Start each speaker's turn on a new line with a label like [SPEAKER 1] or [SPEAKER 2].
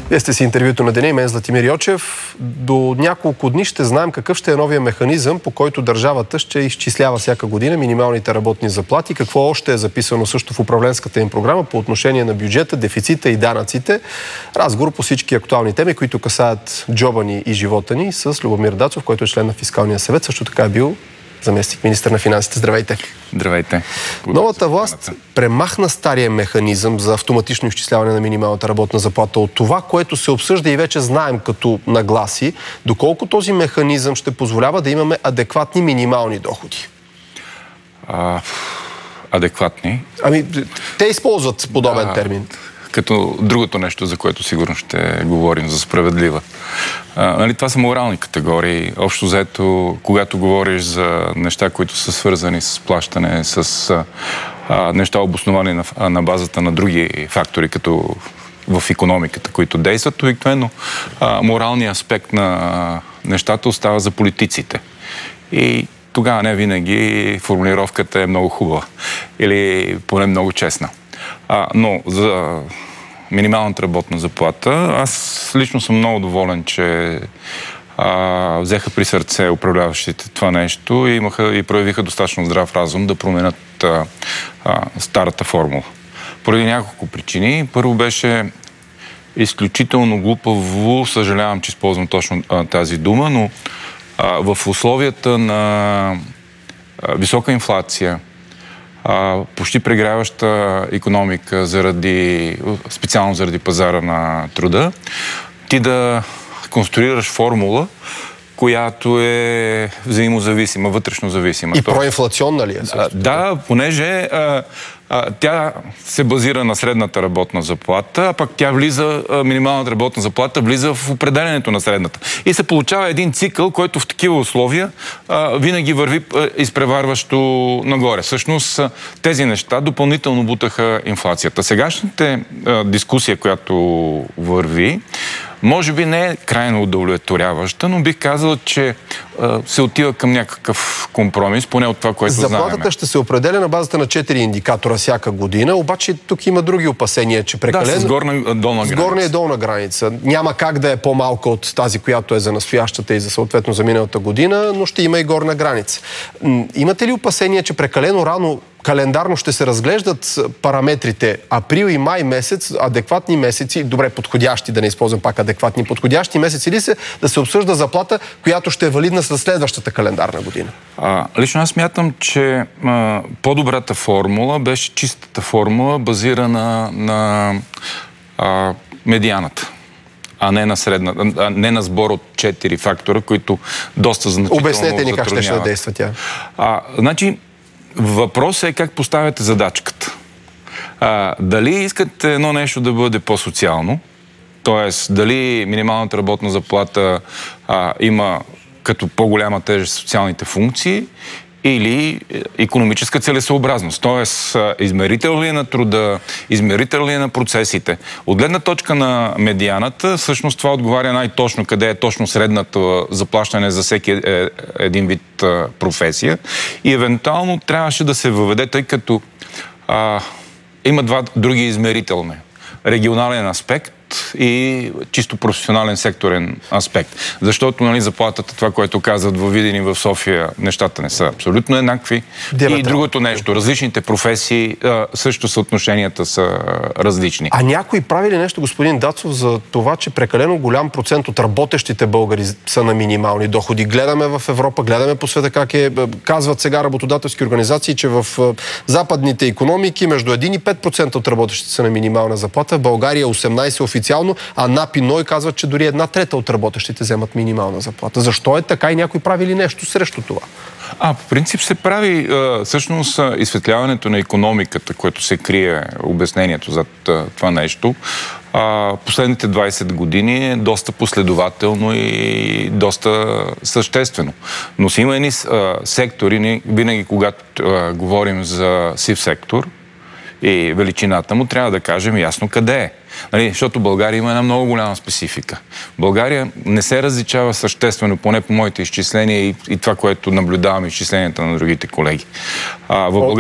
[SPEAKER 1] Вие сте си интервюто на деня и мен Златимир Йочев. До няколко дни ще знаем какъв ще е новия механизъм, по който държавата ще изчислява всяка година минималните работни заплати. Какво още е записано също в управленската им програма по отношение на бюджета, дефицита и данъците. Разговор по всички актуални теми, които касаят джоба ни и живота ни, с Любомир Дацов, който е член на Фискалния съвет. Също така е бил заместник министър на финансите. Здравейте!
[SPEAKER 2] Здравейте!
[SPEAKER 1] Новата власт премахна стария механизъм за автоматично изчисляване на минималната работна заплата. От това, което се обсъжда и вече знаем като нагласи, доколко този механизъм ще позволява да имаме адекватни минимални доходи?
[SPEAKER 2] Адекватни?
[SPEAKER 1] Ами, те използват подобен термин.
[SPEAKER 2] Като другото нещо, за което сигурно ще говорим, за справедлива. Това са морални категории. Общо взето, когато говориш за неща, които са свързани с плащане, с неща обосновани на базата на други фактори, като в икономиката, които действат, обикновено моралният аспект на нещата остава за политиците. И тогава не винаги формулировката е много хубава или поне много честна. Но за минималната работна заплата, аз лично съм много доволен, че взеха при сърце управляващите това нещо и проявиха достатъчно здрав разум да променят старата формула. Поради няколко причини. Първо беше изключително глупаво, съжалявам, че използвам точно тази дума, но в условията на висока инфлация, почти прегряваща икономика специално заради пазара на труда, ти да конструираш формула, която е взаимозависима, вътрешно зависима.
[SPEAKER 1] И проинфлационна ли е?
[SPEAKER 2] Да, понеже тя се базира на средната работна заплата, а пък минималната работна заплата влиза в определенето на средната. И се получава един цикъл, който в такива условия винаги върви изпреварващо нагоре. Всъщност тези неща допълнително бутаха инфлацията. Сегашната дискусия, която върви, може би не е крайно удовлетворяваща, но бих казал, че се отива към някакъв компромис, поне от това, което знаем.
[SPEAKER 1] Заплатата ще се определя на базата на 4 индикатора всяка година, обаче тук има други опасения, че прекалено...
[SPEAKER 2] Да, с горна долна граница.
[SPEAKER 1] С горна и долна граница. Няма как да е по-малка от тази, която е за настоящата и за съответно за миналата година, но ще има и горна граница. Имате ли опасения, че прекалено рано календарно ще се разглеждат параметрите април и май месец, адекватни месеци, добре, подходящи, да не използвам пак адекватни, подходящи месеци ли се да се обсъжда заплата, която ще е валидна за следващата календарна година?
[SPEAKER 2] Лично аз смятам, че по-добрата формула беше чистата формула, базирана на медианата, а не на средната, не на сбор от 4 фактора, които доста значително
[SPEAKER 1] Обяснете ни как ще действа тя.
[SPEAKER 2] Значи, въпросът е как поставяте задачката. Дали искате едно нещо да бъде по-социално, т.е. дали минималната работна заплата има като по-голяма тежест социалните функции, или икономическа целесъобразност. Т.е. измерител ли е на труда, измерител ли е на процесите. От гледна точка на медианата, всъщност това отговаря най-точно къде е точно средната заплащане за всеки един вид професия. И евентуално трябваше да се въведе, тъй като има два други измерителни. Регионален аспект и чисто професионален секторен аспект. Защото, заплатата, това, което казват във Видин и в София, нещата не са абсолютно еднакви. И другото нещо, различните професии, също съотношенията са различни.
[SPEAKER 1] А някой прави ли нещо, господин Дацов, за това, че прекалено голям процент от работещите българи са на минимални доходи? Гледаме в Европа, гледаме по света как е. Казват сега работодателски организации, че в западните икономики между 1 и 5% от работещите са на минимална заплата. В България 18% официално, а НАП и НОИ казват, че дори 1/3 от работещите вземат минимална заплата. Защо е така и някой прави ли нещо срещу това?
[SPEAKER 2] По принцип се прави всъщност изсветляването на икономиката, което се крие обяснението за това нещо. Последните 20 години е доста последователно и доста съществено. Но си има едни сектори, винаги когато говорим за сив сектор и величината му, трябва да кажем ясно къде е. Защото България има една много голяма специфика. България не се различава съществено, поне по моите изчисления и това, което наблюдаваме изчисленията на другите колеги.